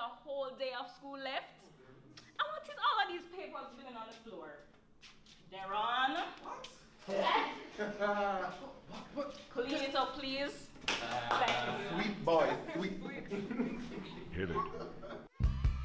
a whole day of school left. And what is all of these papers spilling on the floor? Deron? What? Clean it up, please. Thank you. Sweet boy, sweet. Hit it.